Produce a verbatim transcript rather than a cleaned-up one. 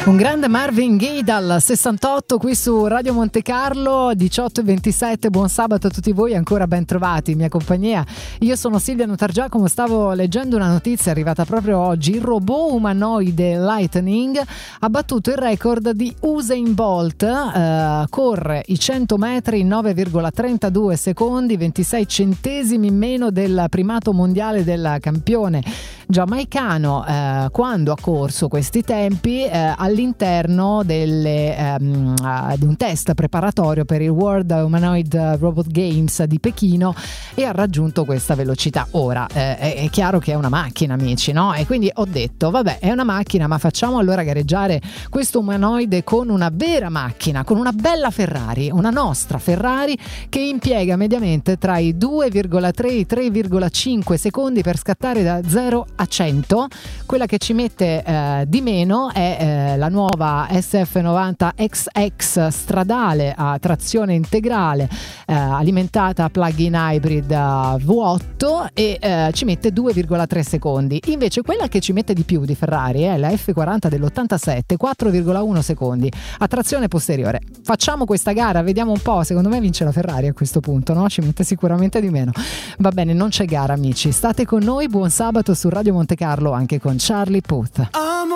Un grande Marvin Gaye dal sessantotto qui su Radio Monte Carlo, diciotto e ventisette. Buon sabato a tutti voi, ancora ben trovati in mia compagnia. Io sono Silvia Nutargiacomo, stavo leggendo una notizia arrivata proprio oggi. Il robot umanoide Lightning ha battuto il record di Usain Bolt, eh, corre i cento metri in nove virgola trentadue secondi, ventisei centesimi meno del primato mondiale del campione giamaicano, eh, quando ha corso questi tempi eh, all'interno delle, ehm, uh, di un test preparatorio per il World Humanoid Robot Games di Pechino, e ha raggiunto questa velocità. Ora eh, è, è chiaro che è una macchina, amici, no? E quindi ho detto vabbè, è una macchina, ma facciamo allora gareggiare questo umanoide con una vera macchina, con una bella Ferrari, una nostra Ferrari, che impiega mediamente tra i due virgola tre e i tre virgola cinque secondi per scattare da zero a cento. Quella che ci mette eh, di meno è eh, la nuova S F novanta X X stradale a trazione integrale, eh, alimentata a plug-in hybrid uh, V otto, e eh, ci mette due virgola tre secondi. Invece quella che ci mette di più di Ferrari è la F quaranta dell'ottantasette, quattro virgola uno secondi a trazione posteriore. Facciamo questa gara, vediamo un po'. Secondo me vince la Ferrari a questo punto, no? Ci mette sicuramente di meno. Va bene, non c'è gara, amici, state con noi. Buon sabato su Radio Monte Carlo, anche con Charlie Puth.